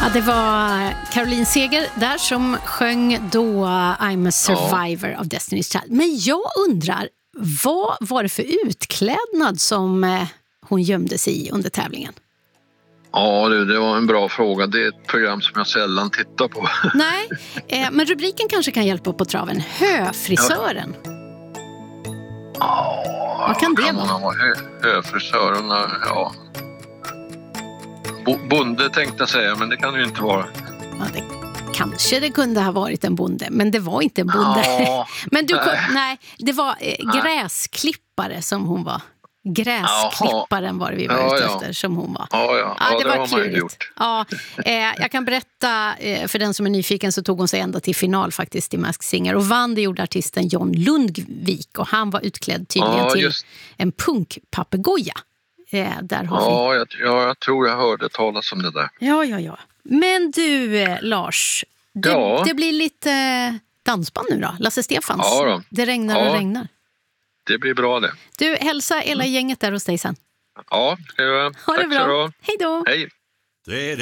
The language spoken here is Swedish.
Ja, det var Caroline Seger där som sjöng då I'm a survivor av Destiny's Child. Men jag undrar, vad var det för utklädnad som hon gömde sig i under tävlingen? Ja, det var en bra fråga. Det är ett program som jag sällan tittar på. Nej, men rubriken kanske kan hjälpa på traven. Höfrisören. Ja, vad kan det vara? Höfrisörerna, ja. Bonde tänkte jag säga, men det kan det ju inte vara. Ja, kanske det kunde ha varit en bonde, men det var inte en bonde. Ja, men nej, det var gräsklippare som hon var. Gräsklipparen var det vi var ute efter som hon var. Ja, det var klurigt. Ja, jag kan berätta för den som är nyfiken, så tog hon sig ända till final faktiskt i Masked Singer och vann. Det gjorde artisten John Lundvik och han var utklädd tydligen till en punkpapegoja. Där har vi. Jag tror jag hörde talas om det där. Ja. Men du, Lars, det blir lite dansband nu då. Lasse Stefans. Ja då. Det regnar och regnar. Det blir bra det. Du, hälsa hela gänget där hos dig sen. Ja, ska jag göra. Ha det Tack bra. så bra. Hej då. Hej.